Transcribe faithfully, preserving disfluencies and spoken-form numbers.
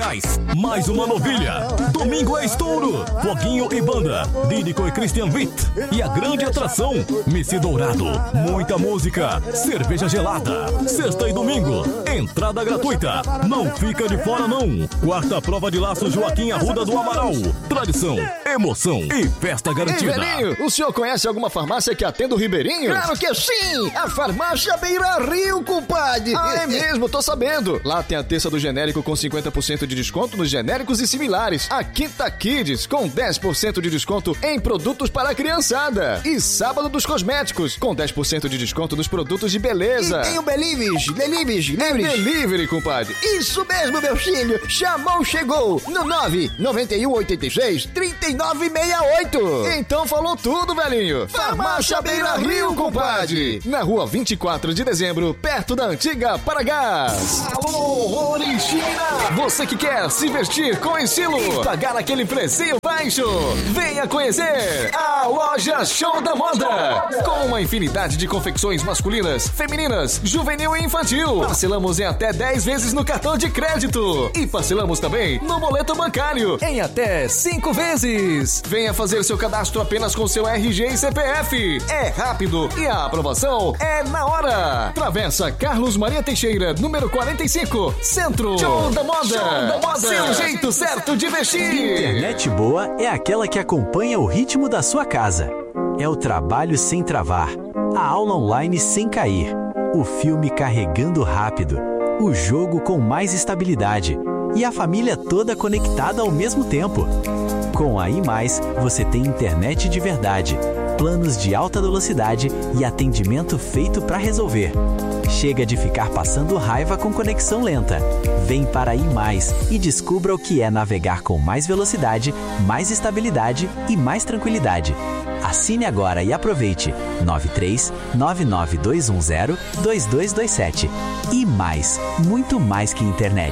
mais, mais uma novilha. Domingo é estouro. Foguinho e banda, Lírico e Christian Witt. E a grande atração, Missy Dourado. Muita música, cerveja gelada. Sexta e domingo, entrada gratuita. Não fica de fora não. Quarta prova de laço Joaquim Arruda do Amaral. Tradição, emoção e festa garantida. Ei, velhinho, o senhor conhece alguma farmácia que atenda o Ribeirinho? Claro que sim! A farmácia Beira Rio, compadre! Ah, é mesmo, tô sabendo. Lá tem a terça do genérico com cinquenta por cento de desconto nos genéricos e similares. A Quinta Kids com dez por cento de desconto em produtos para a criançada. E sábado dos cosméticos com dez por cento de desconto nos produtos de beleza. E tem o Belives, Belives, Belives. Delivery, compadre. Isso mesmo, meu filho. Chamou, chegou. No nove nove um oito seis, três nove seis oito. Então falou tudo, velhinho. Farmácia Beira Rio, compadre. Na rua vinte e quatro de dezembro, perto da antiga Paragás. Alô, Orixina. Você que quer se vestir com estilo e pagar aquele precinho baixo, venha conhecer a Loja Show da Moda. Com uma infinidade de confecções masculinas, femininas, juvenil e infantil. Parcelamos em até dez vezes no cartão de crédito. E parcelamos também no boleto bancário em até cinco vezes. Venha fazer seu cadastro apenas com seu R G e C P F. É rápido e a aprovação é na hora. Travessa Carlos Maria Teixeira, número quarenta e cinco, Centro. Show da Moda. Show da Moda. Seu jeito certo de vestir. Internet boa é aquela que acompanha o ritmo da sua casa. É o trabalho sem travar, a aula online sem cair, o filme carregando rápido, o jogo com mais estabilidade e a família toda conectada ao mesmo tempo. Com a I mais, você tem internet de verdade, planos de alta velocidade e atendimento feito para resolver. Chega de ficar passando raiva com conexão lenta. Vem para a I mais e descubra o que é navegar com mais velocidade, mais estabilidade e mais tranquilidade. Assine agora e aproveite. nove três nove nove dois um zero dois dois dois sete. I mais, muito mais que internet.